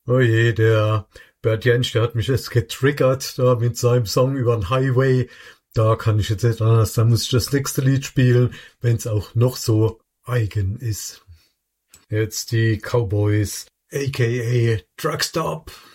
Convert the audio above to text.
Oh je, der Bert Jansch, der hat mich jetzt getriggert da mit seinem Song über den Highway. Da kann ich jetzt nicht anders, da muss ich das nächste Lied spielen, wenn es auch noch so eigen ist. Jetzt die Cowboys, aka Truckstop.